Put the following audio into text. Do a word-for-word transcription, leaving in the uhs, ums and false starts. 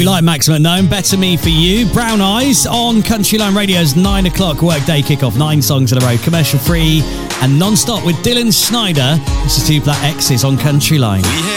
we like Maximum Known. Better Me For You. Brown Eyes on Country Line Radio's nine o'clock workday kickoff. Nine songs in a row, commercial free and non-stop with Dylan Snyder. This is Two Black X's on Country Line.